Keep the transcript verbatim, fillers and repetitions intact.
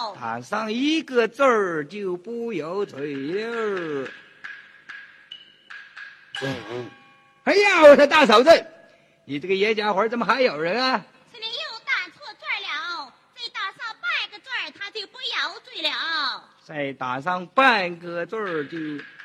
了。 打上一个字儿就不要罪了。嗯，哎呀，我说大嫂子，你这个野家伙怎么还有人啊？ 是你又打错字了，再打上半个字他就不要罪了。 再打上半个字就